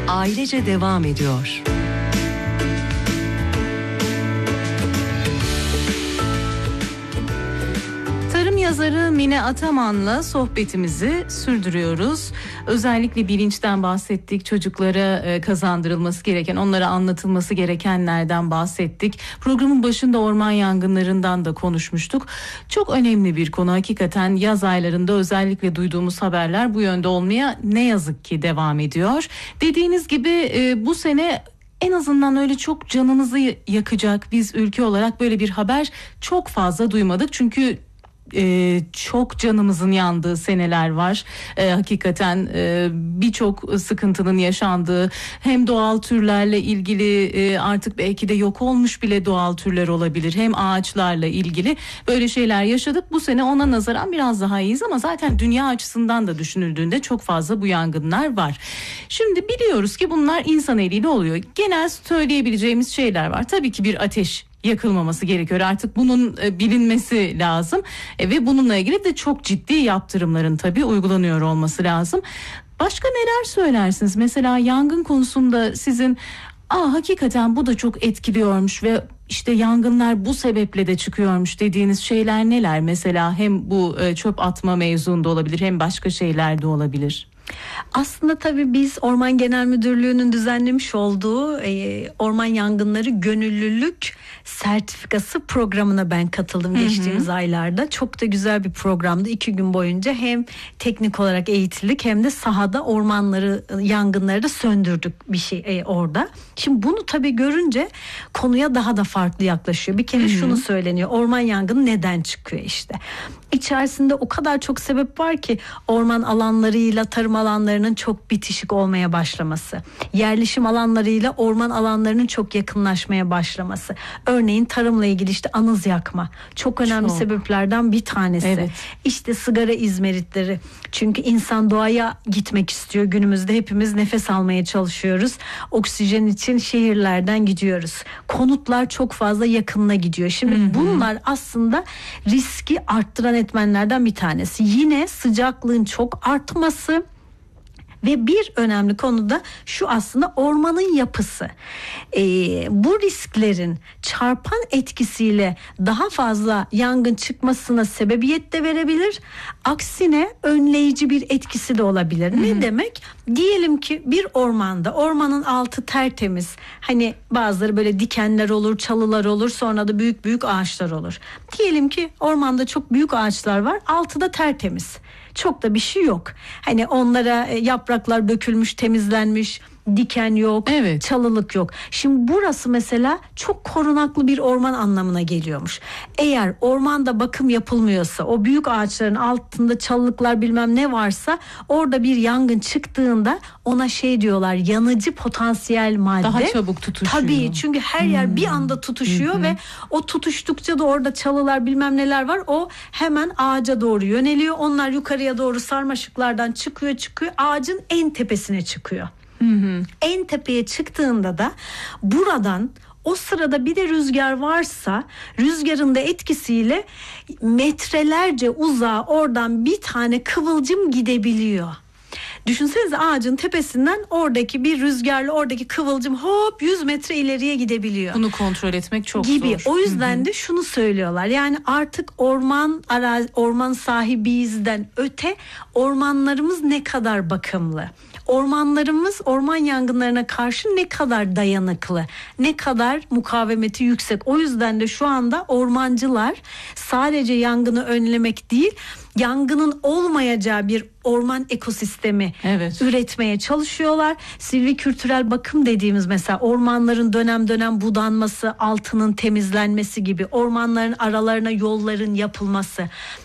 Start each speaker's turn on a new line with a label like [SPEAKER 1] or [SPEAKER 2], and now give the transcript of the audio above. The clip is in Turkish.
[SPEAKER 1] ailece devam ediyor. Tarım yazarı Mine Ataman'la sohbetimizi sürdürüyoruz. Özellikle bilinçten bahsettik, çocuklara kazandırılması gereken, onlara anlatılması gerekenlerden bahsettik. Programın başında orman yangınlarından da konuşmuştuk. Çok önemli bir konu hakikaten. Yaz aylarında özellikle duyduğumuz haberler bu yönde olmaya ne yazık ki devam ediyor. Dediğiniz gibi bu sene en azından öyle çok canımızı yakacak, biz ülke olarak böyle bir haber çok fazla duymadık. Çünkü çok canımızın yandığı seneler var. Hakikaten birçok sıkıntının yaşandığı, hem doğal türlerle ilgili artık belki de yok olmuş bile doğal türler olabilir, hem ağaçlarla ilgili böyle şeyler yaşadık. Bu sene ona nazaran biraz daha iyiyiz ama zaten dünya açısından da düşünüldüğünde çok fazla bu yangınlar var. Şimdi biliyoruz ki bunlar insan eliyle oluyor. Genel söyleyebileceğimiz şeyler var. Tabii ki bir ateş yakılmaması gerekiyor. Artık bunun bilinmesi lazım ve bununla ilgili de çok ciddi yaptırımların tabii uygulanıyor olması lazım. Başka neler söylersiniz? Mesela yangın konusunda sizin hakikaten bu da çok etkiliyormuş ve işte yangınlar bu sebeple de çıkıyormuş dediğiniz şeyler neler? Mesela hem bu çöp atma mevzunda olabilir, hem başka şeyler de olabilir.
[SPEAKER 2] Aslında tabii biz Orman Genel Müdürlüğü'nün düzenlemiş olduğu orman yangınları gönüllülük sertifikası programına ben katıldım geçtiğimiz aylarda. Çok da güzel bir programdı. 2 gün boyunca hem teknik olarak eğitildik hem de sahada yangınları da söndürdük bir şey orada. Şimdi bunu tabii görünce konuya daha da farklı yaklaşıyor. Bir kere şunu söyleniyor: orman yangını neden çıkıyor işte. İçerisinde o kadar çok sebep var ki, orman alanlarıyla tarım alanlarının çok bitişik olmaya başlaması, yerleşim alanlarıyla orman alanlarının çok yakınlaşmaya başlaması. Örneğin tarımla ilgili işte anız yakma çok önemli sebeplerden bir tanesi. Evet. İşte sigara izmaritleri. Çünkü insan doğaya gitmek istiyor. Günümüzde hepimiz nefes almaya çalışıyoruz. Oksijen için şehirlerden gidiyoruz. Konutlar çok fazla yakınına gidiyor. Şimdi bunlar aslında riski arttıran etmenlerden bir tanesi. Yine sıcaklığın çok artması ve bir önemli konu da şu: aslında ormanın yapısı. Bu risklerin çarpan etkisiyle daha fazla yangın çıkmasına sebebiyet de verebilir. Aksine önleyici bir etkisi de olabilir. Ne demek? Diyelim ki bir ormanın altı tertemiz. Hani bazıları böyle dikenler olur, çalılar olur, sonra da büyük büyük ağaçlar olur. Diyelim ki ormanda çok büyük ağaçlar var, altı da tertemiz. Çok da bir şey yok. Hani onlara yapraklar dökülmüş, temizlenmiş, diken yok, çalılık yok. Şimdi burası mesela çok korunaklı bir orman anlamına geliyormuş. Eğer ormanda bakım yapılmıyorsa, o büyük ağaçların altında çalılıklar bilmem ne varsa, orada bir yangın çıktığında ona diyorlar, yanıcı potansiyel madde.
[SPEAKER 1] Daha çabuk tutuşuyor.
[SPEAKER 2] Tabii, çünkü her yer bir anda tutuşuyor ve o tutuştukça da orada çalılar bilmem neler var. O hemen ağaca doğru yöneliyor. Onlar yukarıya doğru sarmaşıklardan çıkıyor. Ağacın en tepesine çıkıyor. En tepeye çıktığında da buradan, o sırada bir de rüzgar varsa, rüzgarın da etkisiyle metrelerce uzağa oradan bir tane kıvılcım gidebiliyor. Düşünsenize, ağacın tepesinden oradaki bir rüzgarla oradaki kıvılcım hop 100 metre ileriye gidebiliyor.
[SPEAKER 1] Bunu kontrol etmek çok
[SPEAKER 2] gibi.
[SPEAKER 1] zor.
[SPEAKER 2] O yüzden de şunu söylüyorlar. Yani artık orman sahibiyizden öte ormanlarımız ne kadar bakımlı? Ormanlarımız orman yangınlarına karşı ne kadar dayanıklı, ne kadar mukavemeti yüksek. O yüzden de şu anda ormancılar sadece yangını önlemek değil, yangının olmayacağı bir orman ekosistemi üretmeye çalışıyorlar. Silvikültürel bakım dediğimiz, mesela ormanların dönem dönem budanması, altının temizlenmesi gibi, ormanların aralarına yolların yapılması.